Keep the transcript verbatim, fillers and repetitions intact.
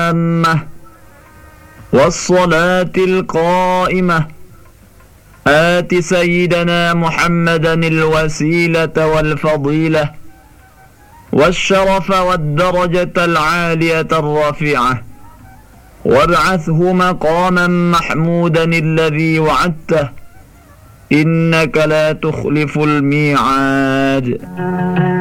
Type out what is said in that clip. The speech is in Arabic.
التامة والصلاة القائمة آت سيدنا محمدا الوسيلة والفضيلة والشرف والدرجة العالية الرفيعة وابعثه مقاما محمودا الذي وعدته إنك لا تخلف الميعاد.